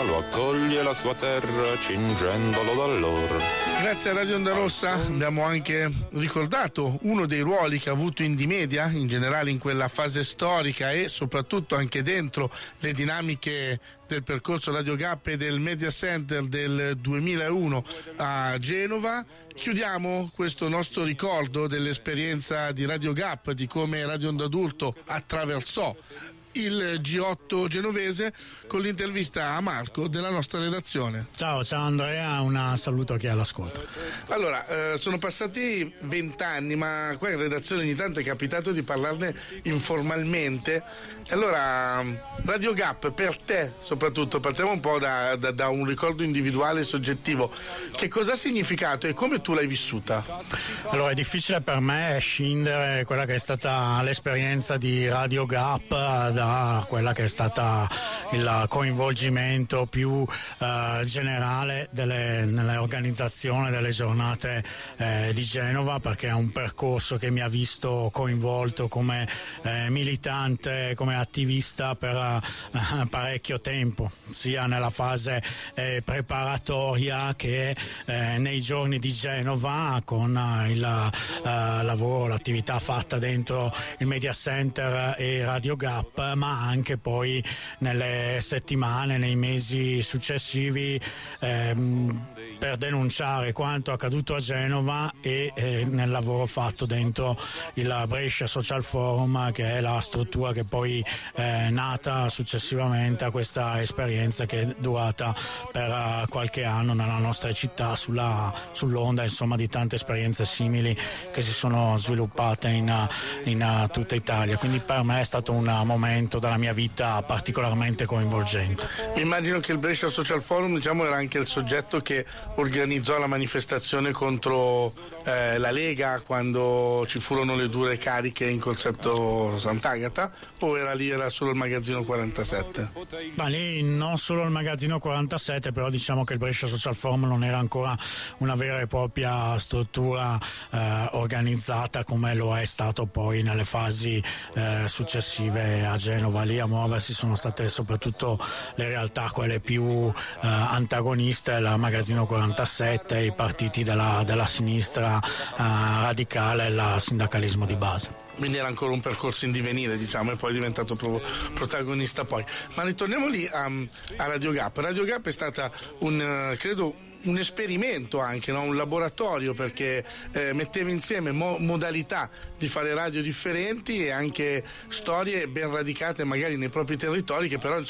lo accoglie la sua terra cingendolo d'allora. Grazie a Radio Onda Rossa abbiamo anche ricordato uno dei ruoli che ha avuto Indie Media in generale in quella fase storica e soprattutto anche dentro le dinamiche del percorso Radio Gap e del Media Center del 2001 a Genova. Chiudiamo questo nostro ricordo dell'esperienza di Radio Gap, di come Radio Onda Adulto attraversò il G8 genovese, con l'intervista a Marco della nostra redazione. Ciao Andrea, un saluto a chi è all'ascolto. Allora, sono passati 20 anni, ma qua in redazione ogni tanto è capitato di parlarne informalmente. Allora, Radio Gap per te, soprattutto, partiamo un po' da un ricordo individuale e soggettivo. Che cosa ha significato e come tu l'hai vissuta? Allora, è difficile per me scindere quella che è stata l'esperienza di Radio Gap da quella che è stata il coinvolgimento più generale nell'organizzazione delle giornate di Genova, perché è un percorso che mi ha visto coinvolto come militante, come attivista per parecchio tempo, sia nella fase preparatoria che nei giorni di Genova, con il lavoro, l'attività fatta dentro il Media Center e Radio Gap, ma anche poi nelle settimane, nei mesi successivi, per denunciare quanto accaduto a Genova e nel lavoro fatto dentro il Brescia Social Forum, che è la struttura che poi è nata successivamente a questa esperienza, che è durata per qualche anno nella nostra città, sull'onda insomma di tante esperienze simili che si sono sviluppate in tutta Italia. Quindi per me è stato un momento della mia vita particolarmente coinvolgente. Immagino che il Brescia Social Forum, era anche il soggetto che organizzò la manifestazione contro la Lega quando ci furono le dure cariche in Corsetto Sant'Agata, o era solo il Magazzino 47? Ma lì non solo il Magazzino 47, però diciamo che il Brescia Social Forum non era ancora una vera e propria struttura organizzata come lo è stato poi nelle fasi successive a Genova. Lì a muoversi sono state soprattutto le realtà quelle più antagoniste, il Magazzino 47, i partiti della sinistra radicale e il sindacalismo di base. Quindi era ancora un percorso in divenire, e poi è diventato protagonista poi. Ma ritorniamo lì a Radio Gap. Radio Gap è stata credo un esperimento anche, un laboratorio, perché metteva insieme modalità di fare radio differenti e anche storie ben radicate magari nei propri territori, che però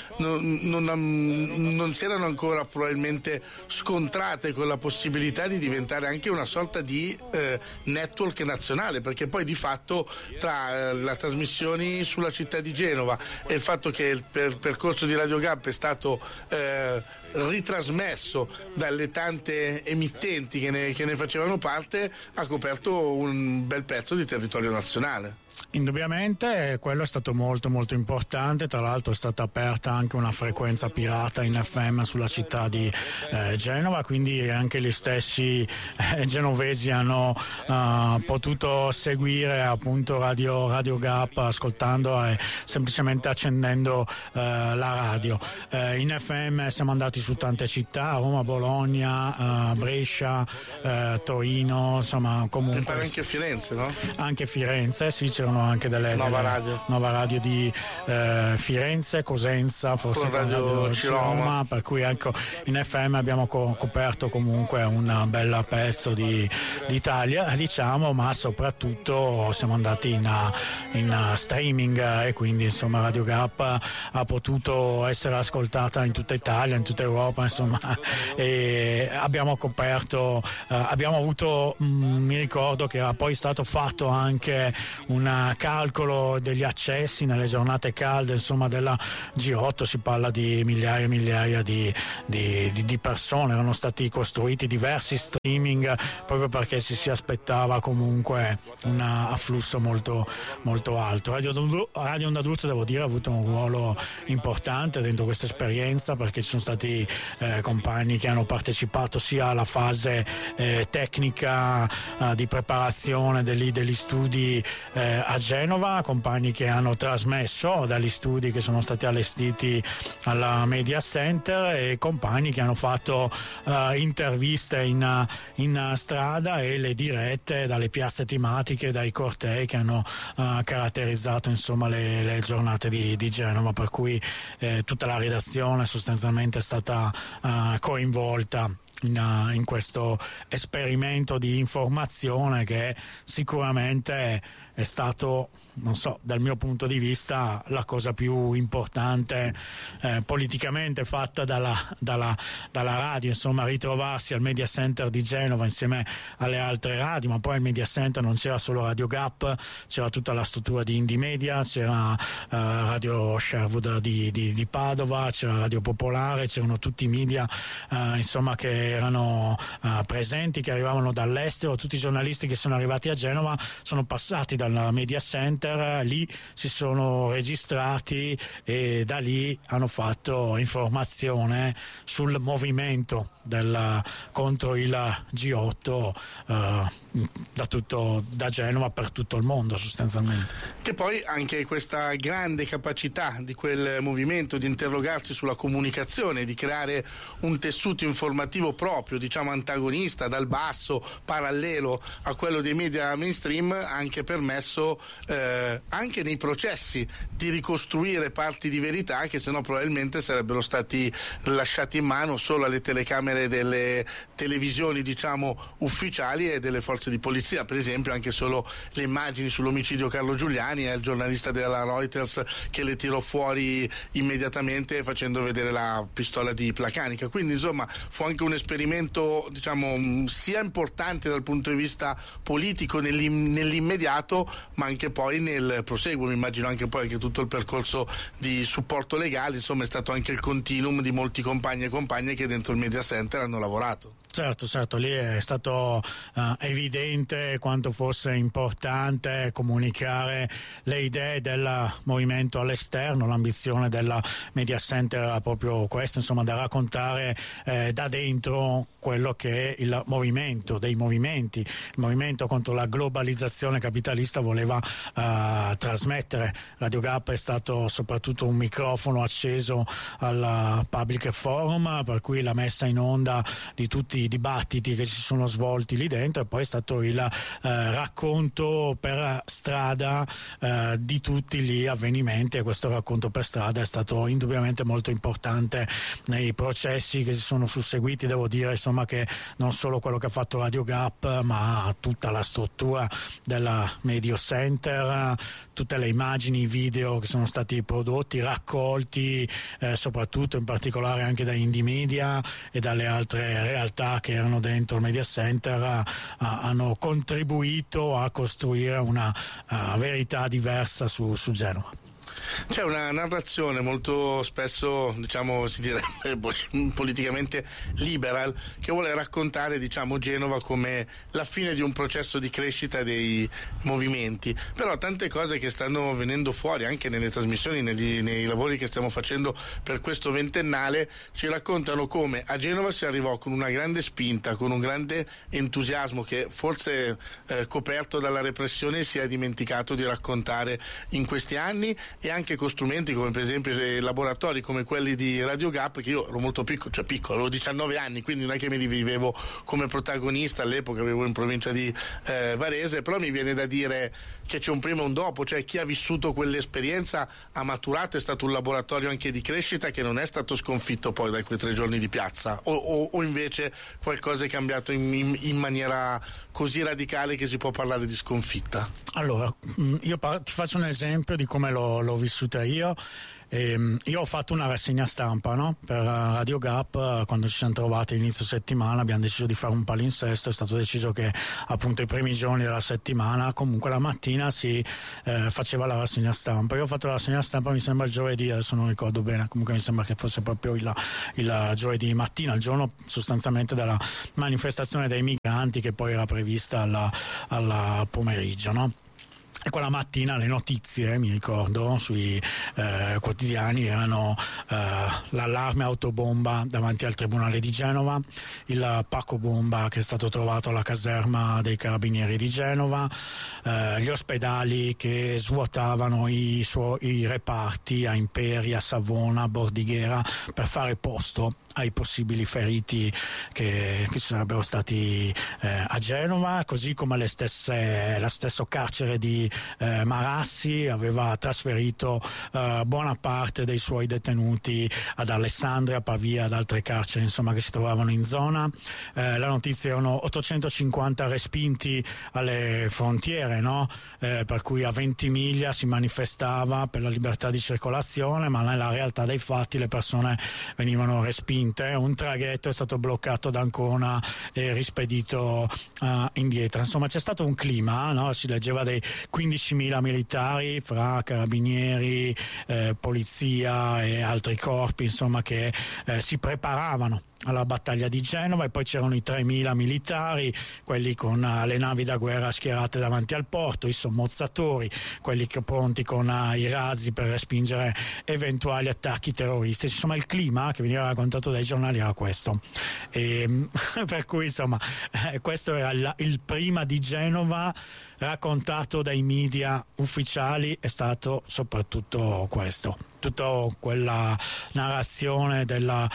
non si erano ancora probabilmente scontrate con la possibilità di diventare anche una sorta di network nazionale, perché poi di fatto tra le trasmissioni sulla città di Genova e il fatto che il percorso di Radio Gap è stato ritrasmesso dalle tante emittenti che ne facevano parte, ha coperto un bel pezzo di territorio nazionale. Indubbiamente quello è stato molto molto importante. Tra l'altro è stata aperta anche una frequenza pirata in FM sulla città di Genova, quindi anche gli stessi genovesi hanno potuto seguire appunto Radio Gap ascoltando e semplicemente accendendo la radio. In FM siamo andati su tante città, Roma, Bologna, Brescia, Torino, insomma comunque. E anche Firenze, no? Anche Firenze, sì, c'erano anche delle Nova Radio di Firenze, Cosenza, forse Radio Roma, per cui ecco in FM abbiamo coperto comunque un bel pezzo d'Italia, ma soprattutto siamo andati in streaming, e quindi insomma Radio Gap ha potuto essere ascoltata in tutta Italia, in tutta Europa, insomma, e abbiamo coperto, abbiamo avuto, mi ricordo che era poi stato fatto anche un calcolo degli accessi nelle giornate calde, insomma, della G8, si parla di migliaia e migliaia di persone, erano stati costruiti diversi streaming proprio perché si aspettava comunque un afflusso molto, molto alto. Radio Onda Adulto, devo dire, ha avuto un ruolo importante dentro questa esperienza, perché ci sono stati compagni che hanno partecipato sia alla fase tecnica di preparazione degli studi a Genova, compagni che hanno trasmesso dagli studi che sono stati allestiti alla Media Center e compagni che hanno fatto interviste in strada e le dirette dalle piazze tematiche, dai cortei che hanno caratterizzato insomma le giornate di Genova, per cui tutta la redazione sostanzialmente è stata coinvolta in questo esperimento di informazione che sicuramente è stato, non so, dal mio punto di vista la cosa più importante politicamente fatta dalla radio, insomma, ritrovarsi al Media Center di Genova insieme alle altre radio, ma poi al Media Center non c'era solo Radio Gap, c'era tutta la struttura di Indie Media, c'era Radio Sherwood di Padova, c'era Radio Popolare, c'erano tutti i media insomma che erano presenti, che arrivavano dall'estero. Tutti i giornalisti che sono arrivati a Genova sono passati dal Media Center, lì si sono registrati e da lì hanno fatto informazione sul movimento contro il G8 da Genova per tutto il mondo sostanzialmente. Che poi anche questa grande capacità di quel movimento di interrogarsi sulla comunicazione, di creare un tessuto informativo proprio, diciamo antagonista, dal basso, parallelo a quello dei media mainstream, ha anche permesso anche nei processi di ricostruire parti di verità che sennò probabilmente sarebbero stati lasciati in mano solo alle telecamere delle televisioni, diciamo, ufficiali e delle forze di polizia. Per esempio anche solo le immagini sull'omicidio Carlo Giuliani, è il giornalista della Reuters che le tirò fuori immediatamente facendo vedere la pistola di Placanica. Quindi insomma fu anche un esperimento, diciamo, sia importante dal punto di vista politico nell'immediato, ma anche poi nel proseguo. Mi immagino anche poi che tutto il percorso di supporto legale, insomma, è stato anche il continuum di molti compagni e compagne che dentro il Media Center hanno lavorato. Certo, lì è stato evidente quanto fosse importante comunicare le idee del movimento all'esterno. L'ambizione della Media Center era proprio questo, insomma, da raccontare da dentro quello che è il movimento dei movimenti, il movimento contro la globalizzazione capitalista voleva trasmettere. Radio Gap è stato soprattutto un microfono acceso al Public Forum, per cui la messa in onda di tutti i dibattiti che si sono svolti lì dentro, e poi è stato il racconto per strada di tutti gli avvenimenti, e questo racconto per strada è stato indubbiamente molto importante nei processi che si sono susseguiti. Devo dire insomma che non solo quello che ha fatto Radio Gap, ma tutta la struttura della Media Center, tutte le immagini, i video che sono stati prodotti, raccolti soprattutto in particolare anche da Indie Media e dalle altre realtà che erano dentro il Media Center, hanno contribuito a costruire una verità diversa su Genova. C'è una narrazione molto spesso, diciamo, si direbbe politicamente liberal, che vuole raccontare, diciamo, Genova come la fine di un processo di crescita dei movimenti. Però tante cose che stanno venendo fuori anche nelle trasmissioni, nei lavori che stiamo facendo per questo ventennale, ci raccontano come a Genova si arrivò con una grande spinta, con un grande entusiasmo che forse coperto dalla repressione si è dimenticato di raccontare in questi anni, e anche con strumenti come per esempio laboratori come quelli di Radio Gap, che io ero molto piccolo, avevo 19 anni, quindi non è che mi rivivevo come protagonista, all'epoca avevo in provincia di Varese, però mi viene da dire che c'è un prima e un dopo, cioè chi ha vissuto quell'esperienza ha maturato, è stato un laboratorio anche di crescita che non è stato sconfitto poi da quei 3 giorni di piazza, o invece qualcosa è cambiato in maniera così radicale che si può parlare di sconfitta. Allora, io ti faccio un esempio di come l'ho vissuta io. Io ho fatto una rassegna stampa, no? Per Radio Gap. Quando ci siamo trovati all'inizio settimana abbiamo deciso di fare un palinsesto. È stato deciso che appunto i primi giorni della settimana, comunque la mattina, si faceva la rassegna stampa. Io ho fatto la rassegna stampa, mi sembra il giovedì, adesso non ricordo bene, comunque mi sembra che fosse proprio il giovedì mattina, il giorno sostanzialmente della manifestazione dei migranti, che poi era prevista al pomeriggio, no? E quella mattina le notizie, mi ricordo, sui quotidiani erano l'allarme autobomba davanti al Tribunale di Genova, il pacco bomba che è stato trovato alla caserma dei Carabinieri di Genova, gli ospedali che svuotavano i reparti a Imperia, Savona, Bordighera per fare posto ai possibili feriti che sarebbero stati a Genova, così come lo stesso carcere di Marassi aveva trasferito buona parte dei suoi detenuti ad Alessandria, Pavia, ad altre carceri insomma che si trovavano in zona. La notizia erano 850 respinti alle frontiere, no? Per cui a Ventimiglia si manifestava per la libertà di circolazione, ma nella realtà dei fatti le persone venivano respinte. Un traghetto è stato bloccato ad Ancona e rispedito indietro. Insomma c'è stato un clima, no? Si leggeva dei 15.000 militari fra carabinieri, polizia e altri corpi insomma che si preparavano alla battaglia di Genova, e poi c'erano i 3.000 militari, quelli con le navi da guerra schierate davanti al porto, i sommozzatori, quelli che pronti con i razzi per respingere eventuali attacchi terroristici. Insomma il clima che veniva raccontato dai giornali era questo, e per cui insomma questo era il prima di Genova raccontato dai media ufficiali, è stato soprattutto questo, tutta quella narrazione del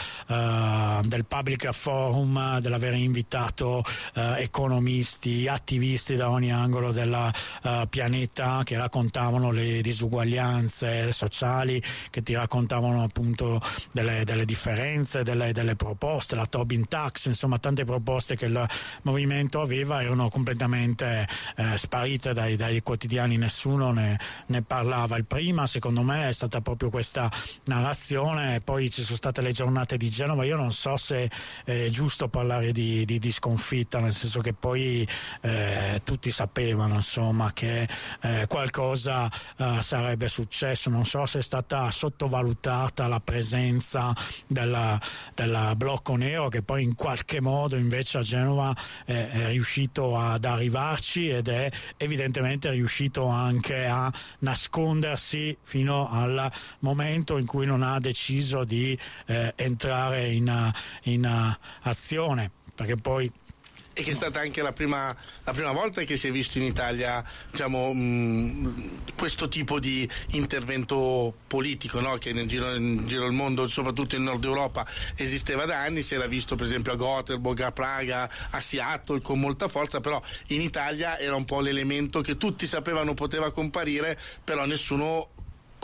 Public Forum, dell'aver invitato economisti, attivisti da ogni angolo del pianeta che raccontavano le disuguaglianze sociali, che ti raccontavano appunto delle differenze, delle proposte, la Tobin Tax, insomma tante proposte che il movimento aveva erano completamente sparite dai quotidiani, nessuno ne parlava. Il prima secondo me è stata proprio questa narrazione, poi ci sono state le giornate di Genova. Io non so se è giusto parlare di sconfitta, nel senso che poi tutti sapevano insomma che qualcosa sarebbe successo. Non so se è stata sottovalutata la presenza del blocco nero, che poi in qualche modo invece a Genova è riuscito ad arrivarci ed è evidentemente riuscito anche a nascondersi fino al momento in cui non ha deciso di entrare in azione, perché poi e che è stata anche la prima volta che si è visto in Italia, diciamo, questo tipo di intervento politico, no? Che in giro del mondo, soprattutto in Nord Europa, esisteva da anni. Si era visto per esempio a Göteborg, a Praga, a Seattle con molta forza, però in Italia era un po' l'elemento che tutti sapevano poteva comparire, però nessuno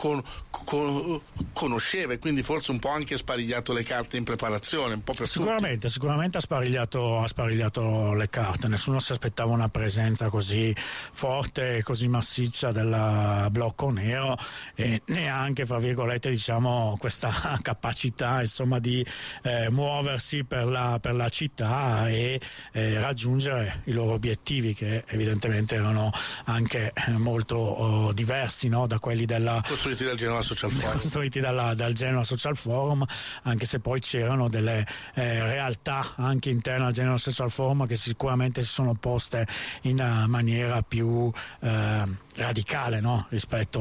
conosceva, e quindi forse un po' anche sparigliato le carte in preparazione, un po' per sicuramente ha sparigliato le carte. Nessuno si aspettava una presenza così forte e così massiccia del blocco nero, e neanche fra virgolette diciamo questa capacità insomma di muoversi per la città e raggiungere i loro obiettivi, che evidentemente erano anche molto diversi, no, da quelli costruiti dal Genoa Social Forum. Costruiti dal Genoa Social Forum, anche se poi c'erano delle realtà anche interne al Genoa Social Forum che sicuramente si sono poste in maniera più radicale, no? Rispetto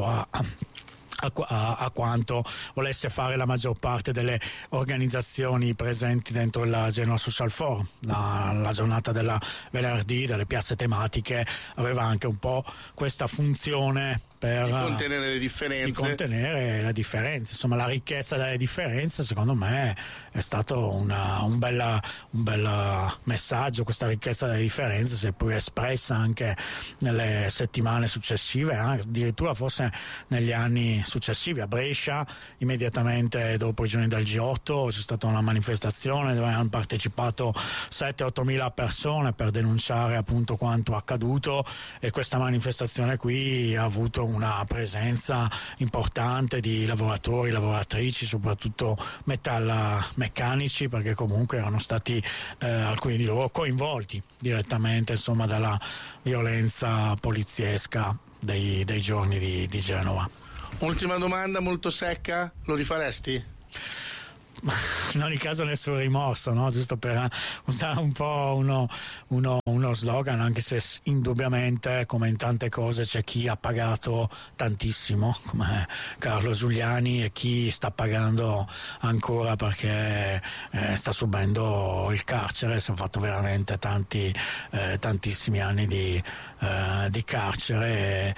a quanto volesse fare la maggior parte delle organizzazioni presenti dentro il Genoa Social Forum. La giornata del venerdì, delle piazze tematiche, aveva anche un po' questa funzione per contenere le differenze. Insomma, la ricchezza delle differenze secondo me è stato un bel messaggio. Questa ricchezza delle differenze si è poi espressa anche nelle settimane successive, addirittura forse negli anni successivi. A Brescia, immediatamente dopo i giorni del G8, c'è stata una manifestazione dove hanno partecipato 7-8 mila persone per denunciare appunto quanto accaduto, e questa manifestazione qui ha avuto una presenza importante di lavoratori, lavoratrici, soprattutto metalmeccanici, perché comunque erano stati alcuni di loro coinvolti direttamente insomma dalla violenza poliziesca dei giorni di Genova. Ultima domanda molto secca, lo rifaresti? in ogni caso nessun rimorso, no? Giusto per usare un po' uno slogan, anche se indubbiamente, come in tante cose, c'è chi ha pagato tantissimo, come Carlo Giuliani, e chi sta pagando ancora perché sta subendo il carcere. Si hanno fatto veramente tantissimi anni di carcere,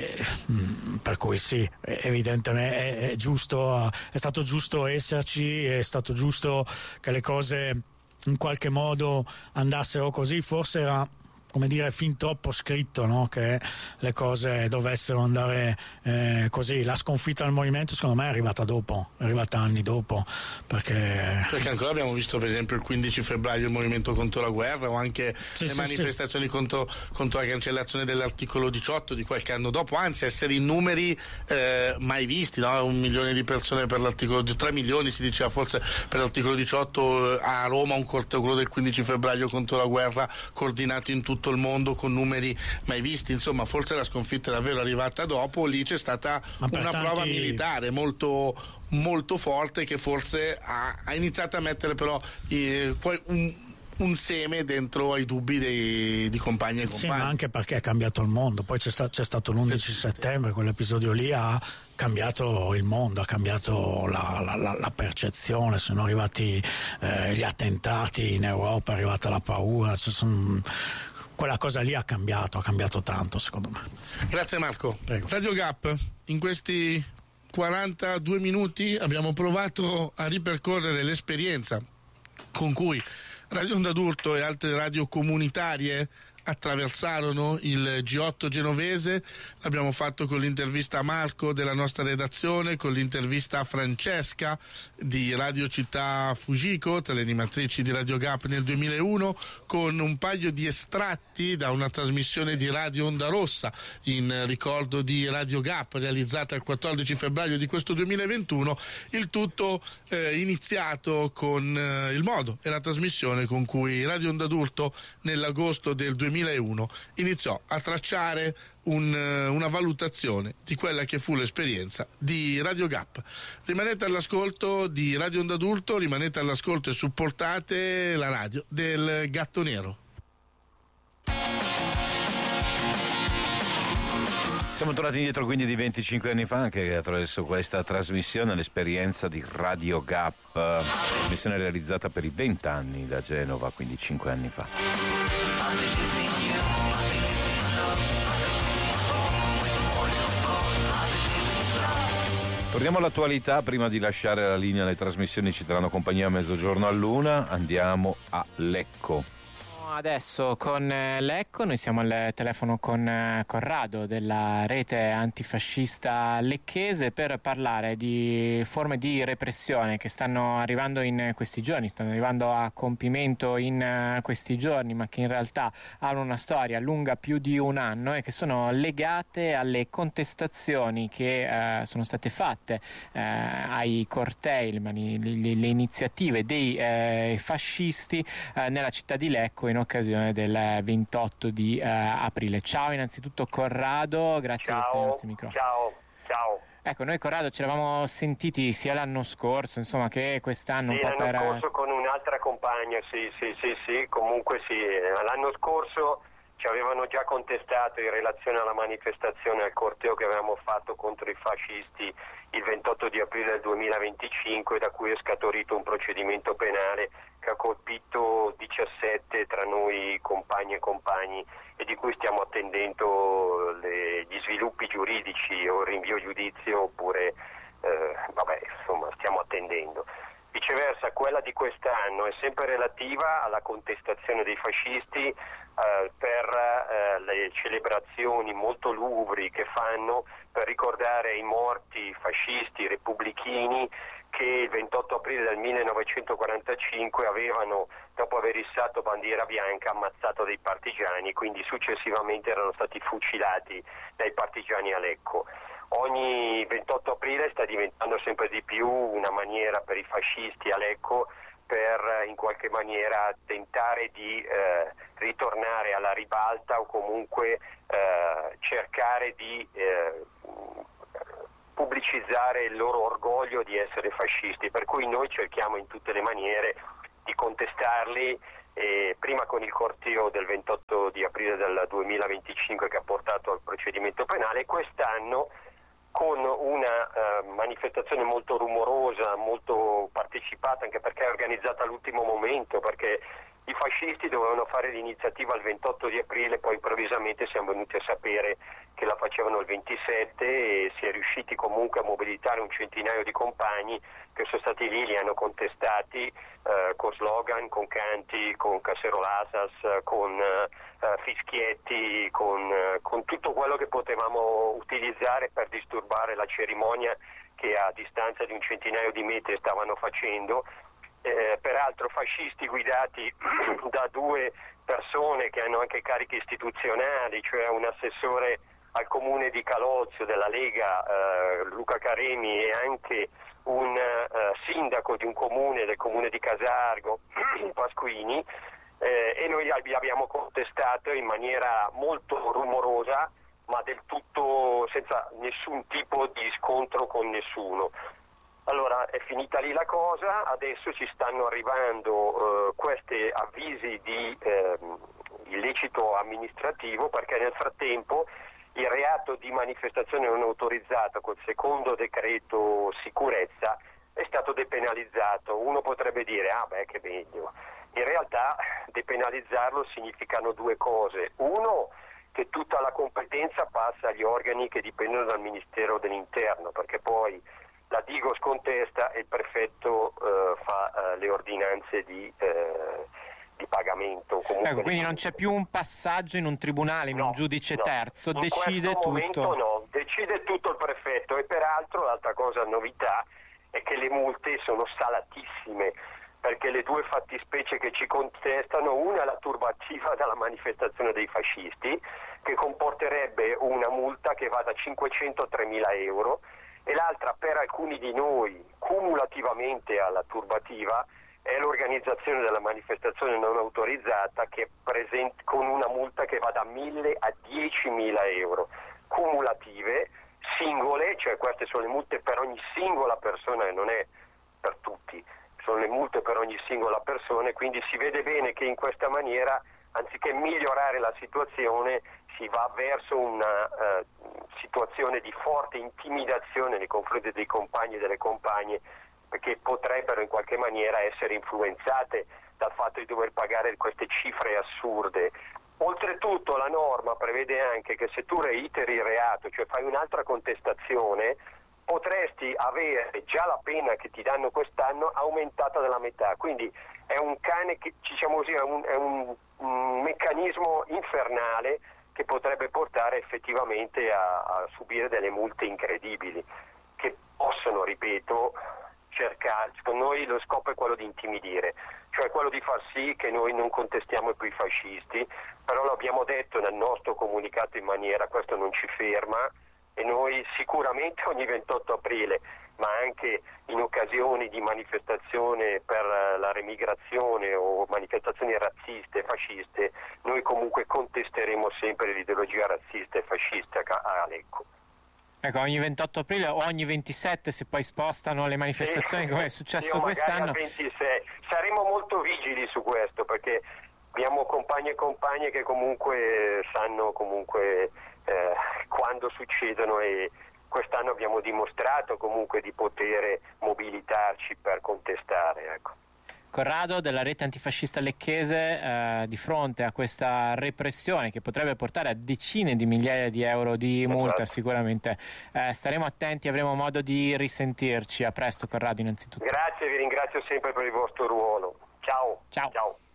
per cui sì, evidentemente è giusto, è stato giusto esserci, è stato giusto che le cose in qualche modo andassero così. Forse era, come dire, fin troppo scritto, no? Che le cose dovessero andare così. La sconfitta del movimento secondo me è arrivata dopo, è arrivata anni dopo, perché ancora abbiamo visto per esempio il 15 febbraio il movimento contro la guerra, o anche le manifestazioni contro la cancellazione dell'articolo 18 di qualche anno dopo, anzi essere in numeri mai visti, no? 1 milione di persone per l'articolo 3 milioni si diceva forse per l'articolo 18 a Roma, un corteo, quello del 15 febbraio contro la guerra, coordinato in tutto il mondo con numeri mai visti. Insomma, forse la sconfitta è davvero arrivata dopo. Lì c'è stata una prova militare molto molto forte, che forse ha iniziato a mettere però un seme dentro ai dubbi di compagni e compagni. Sì, ma anche perché è cambiato il mondo. Poi c'è stato l'11 settembre, quell'episodio lì ha cambiato il mondo, ha cambiato la percezione. Sono arrivati gli attentati in Europa, è arrivata la paura, quella cosa lì ha cambiato tanto, secondo me. Grazie Marco. Prego. Radio Gap, in questi 42 minuti abbiamo provato a ripercorrere l'esperienza con cui Radio Onda d'Urto e altre radio comunitarie attraversarono il G8 genovese. L'abbiamo fatto con l'intervista a Marco della nostra redazione, con l'intervista a Francesca di Radio Città Fujiko, teleanimatrici di Radio Gap nel 2001, con un paio di estratti da una trasmissione di Radio Onda Rossa in ricordo di Radio Gap realizzata il 14 febbraio di questo 2021, il tutto iniziato con il modo e la trasmissione con cui Radio Onda d'Urto nell'agosto del 2001 iniziò a tracciare una valutazione di quella che fu l'esperienza di Radio Gap. Rimanete all'ascolto di Radio Onda d'Urto, rimanete all'ascolto e supportate la radio del Gatto Nero. Siamo tornati indietro quindi di 25 anni fa, anche attraverso questa trasmissione, l'esperienza di Radio Gap, trasmissione realizzata per i 20 anni da Genova, quindi 5 anni fa. Torniamo all'attualità, prima di lasciare la linea alle trasmissioni ci daranno compagnia a mezzogiorno all'una, andiamo a Lecco. Adesso con Lecco, noi siamo al telefono con Corrado della rete antifascista lecchese per parlare di forme di repressione che stanno arrivando in questi giorni, stanno arrivando a compimento in questi giorni, ma che in realtà hanno una storia lunga più di un anno e che sono legate alle contestazioni che sono state fatte ai cortei, le iniziative dei fascisti nella città di Lecco in occasione del 28 di aprile. Ciao innanzitutto Corrado, grazie di essere ai nostri microfoni. Ciao. Ecco, noi Corrado ci eravamo sentiti sia l'anno scorso, insomma, che quest'anno un po' per... l'anno scorso con un'altra compagna, sì, comunque sì, l'anno scorso ci avevano già contestato in relazione alla manifestazione, al corteo che avevamo fatto contro i fascisti il 28 di aprile del 2025, da cui è scaturito un procedimento penale che ha colpito 17 tra noi compagni e compagni e di cui stiamo attendendo gli sviluppi giuridici o il rinvio a giudizio oppure stiamo attendendo. Viceversa, quella di quest'anno è sempre relativa alla contestazione dei fascisti per le celebrazioni molto lubri che fanno per ricordare i morti fascisti repubblichini che il 28 aprile del 1945 avevano, dopo aver issato bandiera bianca, ammazzato dei partigiani, quindi successivamente erano stati fucilati dai partigiani a Lecco. Ogni 28 aprile sta diventando sempre di più una maniera per i fascisti a Lecco per in qualche maniera tentare di ritornare alla ribalta o comunque cercare di pubblicizzare il loro orgoglio di essere fascisti, per cui noi cerchiamo in tutte le maniere di contestarli, prima con il corteo del 28 di aprile del 2025 che ha portato al procedimento penale, e quest'anno con una manifestazione molto rumorosa, molto partecipata, anche perché è organizzata all'ultimo momento, perché i fascisti dovevano fare l'iniziativa il 28 di aprile, poi improvvisamente siamo venuti a sapere che la facevano il 27 e si è riusciti comunque a mobilitare un centinaio di compagni che sono stati lì, li hanno contestati con slogan, con canti, con cacerolasas, con fischietti, con tutto quello che potevamo utilizzare per disturbare la cerimonia che a distanza di un centinaio di metri stavano facendo. Peraltro fascisti guidati da due persone che hanno anche cariche istituzionali, cioè un assessore al comune di Calozio della Lega, Luca Caremi, e anche un sindaco di un comune, del comune di Casargo, Pasquini, e noi li abbiamo contestato in maniera molto rumorosa, ma del tutto senza nessun tipo di scontro con nessuno. Allora è finita lì la cosa, adesso ci stanno arrivando questi avvisi di illecito amministrativo, perché nel frattempo il reato di manifestazione non autorizzata col secondo decreto sicurezza è stato depenalizzato. Uno potrebbe dire che meglio. In realtà depenalizzarlo significano due cose: uno, che tutta la competenza passa agli organi che dipendono dal Ministero dell'Interno, perché poi la Digos contesta e il prefetto fa le ordinanze di pagamento. Ecco, quindi non c'è più un passaggio in un tribunale, in un giudice terzo, decide tutto. No, decide tutto il prefetto. E peraltro l'altra cosa, novità, è che le multe sono salatissime, perché le due fattispecie che ci contestano, una è la turbativa dalla manifestazione dei fascisti, che comporterebbe una multa che va da 500 a 3.000 euro, e l'altra, per alcuni di noi, cumulativamente alla turbativa, è l'organizzazione della manifestazione non autorizzata, che è presente con una multa che va da 1.000 a 10.000 euro, cumulative, singole, cioè queste sono le multe per ogni singola persona e non è per tutti, sono le multe per ogni singola persona, quindi si vede bene che in questa maniera, anziché migliorare la situazione, si va verso una situazione di forte intimidazione nei confronti dei compagni e delle compagne, perché potrebbero in qualche maniera essere influenzate dal fatto di dover pagare queste cifre assurde. Oltretutto la norma prevede anche che se tu reiteri il reato, cioè fai un'altra contestazione, potresti avere già la pena che ti danno quest'anno aumentata della metà. Quindi è un cane che, diciamo così, è un meccanismo infernale che potrebbe portare effettivamente a subire delle multe incredibili, che possono, ripeto, cercare. Secondo noi lo scopo è quello di intimidire, cioè quello di far sì che noi non contestiamo più i fascisti, però lo abbiamo detto nel nostro comunicato in maniera, questo non ci ferma, e noi sicuramente ogni 28 aprile, ma anche in occasioni di manifestazione per la remigrazione o manifestazioni razziste, fasciste, noi comunque contesteremo sempre l'ideologia razzista e fascista a Lecco. Ecco, ogni 28 aprile o ogni 27, se poi spostano le manifestazioni come è successo quest'anno. 26. Saremo molto vigili su questo, perché abbiamo compagni e compagne che comunque sanno quando succedono, e quest'anno abbiamo dimostrato comunque di poter mobilitarci per contestare, ecco. Corrado della rete antifascista lecchese, di fronte a questa repressione che potrebbe portare a decine di migliaia di euro di multa, sicuramente staremo attenti, avremo modo di risentirci. A presto Corrado innanzitutto. Grazie, vi ringrazio sempre per il vostro ruolo. Ciao. Ciao.